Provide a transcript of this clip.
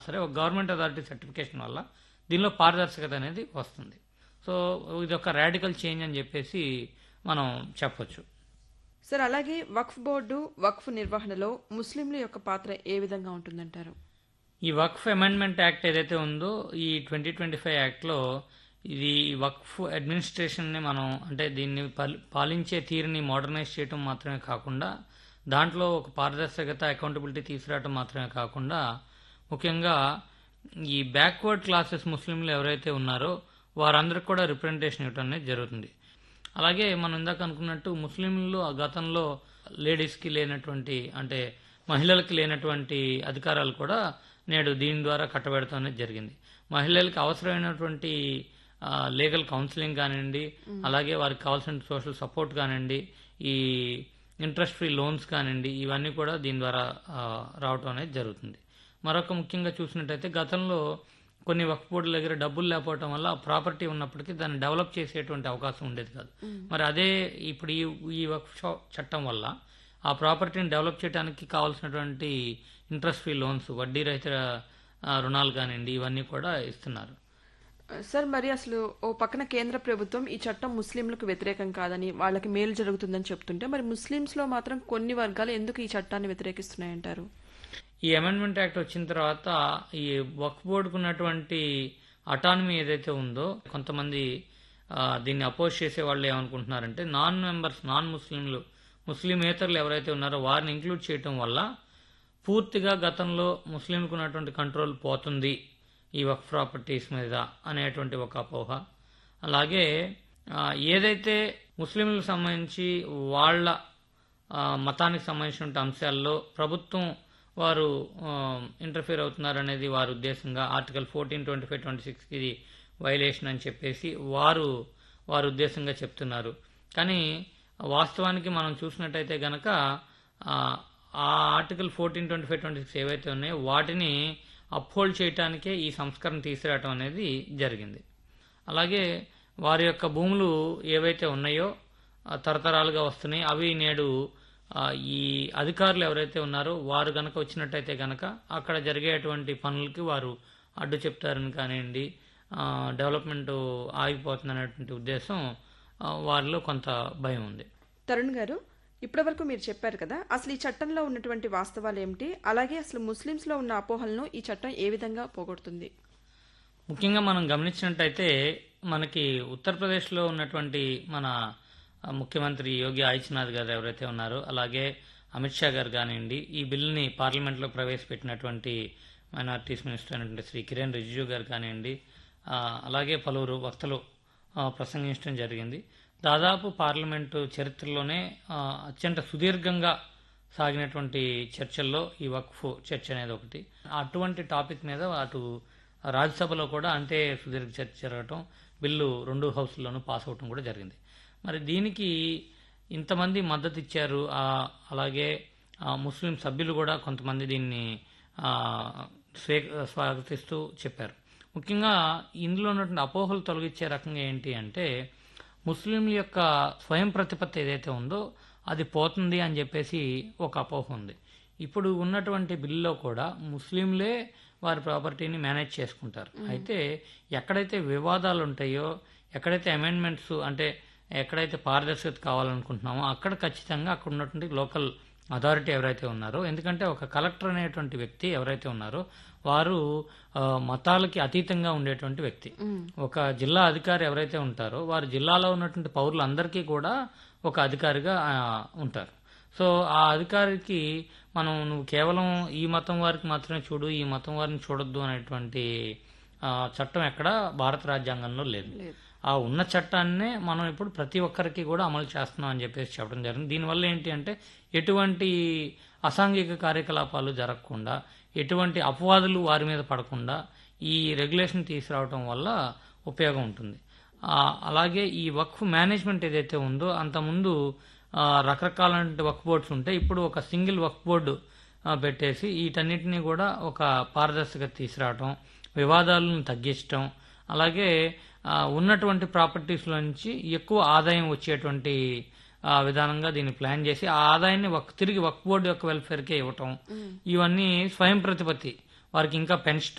సరే ఒక government authority certification వల్ల దీనిలో పారదర్శకత అనేది వస్తుంది. సో ఇది ఒక రాడికల్ చేంజ్ అని చెప్పేసి మనం చెప్పొచ్చు. సార్, అలాగే వక్ఫ్ బోర్డు వక్ఫ్ నిర్వహణలో ముస్లింల యొక్క పాత్ర ఏ విధంగా ఉంటుందంటారు? ఈ వక్ఫ్ అమెండ్మెంట్ యాక్ట్ ఏదైతే ఉందో ఈ 2025 యాక్ట్లో ఇది వక్ఫ్ అడ్మినిస్ట్రేషన్ని మనం అంటే దీన్ని పాలించే తీరుని మోడర్నైజ్ చేయడం మాత్రమే కాకుండా దాంట్లో ఒక పారదర్శకత అకౌంటబిలిటీ తీసుకురావడం మాత్రమే కాకుండా ముఖ్యంగా ఈ బ్యాక్వర్డ్ క్లాసెస్ ముస్లింలు ఎవరైతే ఉన్నారో వారందరికి కూడా రిప్రజెంటేషన్ ఇవ్వడం అనేది జరుగుతుంది. అలాగే మనం ఇందాక అనుకున్నట్టు ముస్లింలు ఆ గతంలో లేడీస్కి లేనటువంటి అంటే మహిళలకు లేనటువంటి అధికారాలు కూడా నేడు దీని ద్వారా కట్టబెడతాం అనేది జరిగింది. మహిళలకు అవసరమైనటువంటి లీగల్ కౌన్సిలింగ్ కానివ్వండి, అలాగే వారికి కావాల్సిన సోషల్ సపోర్ట్ కానివ్వండి, ఈ ఇంట్రెస్ట్ ఫ్రీ లోన్స్ కానివ్వండి, ఇవన్నీ కూడా దీని ద్వారా రావటం అనేది జరుగుతుంది. మరొక ముఖ్యంగా చూసినట్టయితే గతంలో కొన్ని వక్ఫ్ బోర్డుల దగ్గర డబ్బులు లేకపోవడం వల్ల ప్రాపర్టీ ఉన్నప్పటికీ దాన్ని డెవలప్ చేసేటువంటి అవకాశం ఉండేది కాదు. మరి అదే ఇప్పుడు ఈ వక్ఫ్ చట్టం వల్ల ఆ ప్రాపర్టీని డెవలప్ చేయడానికి కావాల్సినటువంటి ఇంట్రెస్ట్ ఫ్రీ లోన్స్, వడ్డీ రహిత రుణాలు కానివ్వండి, ఇవన్నీ కూడా ఇస్తున్నారు. సార్, మరి అసలు ఓ పక్కన కేంద్ర ప్రభుత్వం ఈ చట్టం ముస్లింలకు వ్యతిరేకం కాదని వాళ్ళకి మేలు జరుగుతుందని చెప్తుంటే మరి ముస్లింస్లో మాత్రం కొన్ని వర్గాలు ఎందుకు ఈ చట్టాన్ని వ్యతిరేకిస్తున్నాయంటారు? ఈ అమెండ్మెంట్ యాక్ట్ వచ్చిన తర్వాత ఈ వక్ఫ్ బోర్డుకు ఉన్నటువంటి అటానమీ ఏదైతే ఉందో కొంతమంది దీన్ని అపోజ్ చేసే వాళ్ళు ఏమనుకుంటున్నారంటే నాన్ ముస్లింలు ముస్లిమేతరులు ఎవరైతే ఉన్నారో వారిని ఇంక్లూడ్ చేయటం వల్ల పూర్తిగా గతంలో ముస్లింలకు ఉన్నటువంటి కంట్రోల్ పోతుంది ఈ వక్ఫ్ ప్రాపర్టీస్ మీద అనేటువంటి ఒక అపోహ. అలాగే ఏదైతే ముస్లింలకు సంబంధించి వాళ్ళ మతానికి సంబంధించిన అంశాల్లో ప్రభుత్వం వారు ఇంటర్ఫియర్ అవుతున్నారు అనేది వారి ఉద్దేశంగా ఆర్టికల్ 14, 25, 26కి ఇది వైలేషన్ అని చెప్పేసి వారు ఉద్దేశంగా చెప్తున్నారు. కానీ వాస్తవానికి మనం చూసినట్టయితే గనక ఆ ఆర్టికల్ 14, 25, 26 ఏవైతే ఉన్నాయో వాటిని అప్హోల్డ్ చేయటానికే ఈ సంస్కరణ తీసుకురావటం అనేది జరిగింది. అలాగే వారి యొక్క భూములు ఏవైతే ఉన్నాయో తరతరాలుగా వస్తున్నాయి, అవి నేడు ఈ అధికారులు ఎవరైతే ఉన్నారో వారు గనక వచ్చినట్టయితే గనక అక్కడ జరిగేటువంటి పనులకి వారు అడ్డు చెప్తారని కానివ్వండి, డెవలప్మెంట్ ఆగిపోతుంది అనేటువంటి ఉద్దేశం వారిలో కొంత భయం ఉంది. తరుణ్ గారు, ఇప్పటివరకు మీరు చెప్పారు కదా, అసలు ఈ చట్టంలో ఉన్నటువంటి వాస్తవాలు ఏమిటి, అలాగే అసలు ముస్లింస్లో ఉన్న అపోహలను ఈ చట్టం ఏ విధంగా పోగొడుతుంది? ముఖ్యంగా మనం గమనించినట్టయితే మనకి ఉత్తరప్రదేశ్లో ఉన్నటువంటి మన ముఖ్యమంత్రి యోగి ఆదిత్యనాథ్ గారు ఎవరైతే ఉన్నారో, అలాగే అమిత్ షా గారు కానివ్వండి, ఈ బిల్లుని పార్లమెంట్లో ప్రవేశపెట్టినటువంటి మైనారిటీస్ మినిస్టర్ అయినటువంటి శ్రీ కిరణ్ రిజిజు గారు కానివ్వండి, అలాగే పలువురు వక్తలు ప్రసంగించడం జరిగింది. దాదాపు పార్లమెంటు చరిత్రలోనే అత్యంత సుదీర్ఘంగా సాగినటువంటి చర్చల్లో ఈ వక్ఫ్ చర్చ అనేది ఒకటి. అటువంటి టాపిక్ మీద అటు రాజ్యసభలో కూడా అంతే సుదీర్ఘ చర్చ జరగటం, బిల్లు 2 హౌస్లోనూ పాస్ అవటం కూడా జరిగింది. మరి దీనికి ఇంతమంది మద్దతు ఇచ్చారు. అలాగే ముస్లిం సభ్యులు కూడా కొంతమంది దీన్ని స్వాగతిస్తూ చెప్పారు. ముఖ్యంగా ఇందులో ఉన్నటువంటి అపోహలు తొలగించే రకంగా ఏంటి అంటే ముస్లింల యొక్క స్వయం ప్రతిపత్తి ఏదైతే ఉందో అది పోతుంది అని చెప్పేసి ఒక అపోహ ఉంది. ఇప్పుడు ఉన్నటువంటి బిల్లులో కూడా ముస్లింలే వారి ప్రాపర్టీని మేనేజ్ చేసుకుంటారు. అయితే ఎక్కడైతే వివాదాలు ఉంటాయో, ఎక్కడైతే అమెండ్మెంట్స్ అంటే ఎక్కడైతే పారదర్శకత కావాలనుకుంటున్నామో అక్కడ ఖచ్చితంగా అక్కడ ఉన్నటువంటి లోకల్ అథారిటీ ఎవరైతే ఉన్నారో, ఎందుకంటే ఒక కలెక్టర్ అనేటువంటి వ్యక్తి ఎవరైతే ఉన్నారో వారు మతాలకి అతీతంగా ఉండేటువంటి వ్యక్తి. ఒక జిల్లా అధికారి ఎవరైతే ఉంటారో వారు జిల్లాలో ఉన్నటువంటి పౌరులందరికీ కూడా ఒక అధికారిగా ఉంటారు. సో ఆ అధికారికి నువ్వు కేవలం ఈ మతం వారికి మాత్రమే చూడు, ఈ మతం వారిని చూడొద్దు అనేటువంటి చట్టం ఎక్కడ భారత రాజ్యాంగంలో లేదు. ఆ ఉన్న చట్టాన్నే మనం ఇప్పుడు ప్రతి ఒక్కరికి కూడా అమలు చేస్తున్నాం అని చెప్పేసి చెప్పడం జరిగింది. దీనివల్ల ఏంటి అంటే ఎటువంటి అసాంఘిక కార్యకలాపాలు జరగకుండా, ఎటువంటి అపవాదులు వారి మీద పడకుండా ఈ రెగ్యులేషన్ తీసుకురావడం వల్ల ఉపయోగం ఉంటుంది. అలాగే ఈ వక్ఫ్ మేనేజ్మెంట్ ఏదైతే ఉందో అంతకుముందు రకరకాల వక్ఫ్ బోర్డ్స్ ఉంటే ఇప్పుడు ఒక సింగిల్ వక్ఫ్ బోర్డు పెట్టేసి వీటన్నిటినీ కూడా ఒక పారదర్శకత తీసుకురావటం, వివాదాలను తగ్గించడం, అలాగే ఉన్నటువంటి ప్రాపర్టీస్లో నుంచి ఎక్కువ ఆదాయం వచ్చేటువంటి విధానంగా దీన్ని ప్లాన్ చేసి ఆ ఆదాయాన్ని తిరిగి వక్ఫ్ బోర్డు యొక్క వెల్ఫేర్కే ఇవ్వటం, ఇవన్నీ స్వయం ప్రతిపత్తి వారికి ఇంకా పెన్షన్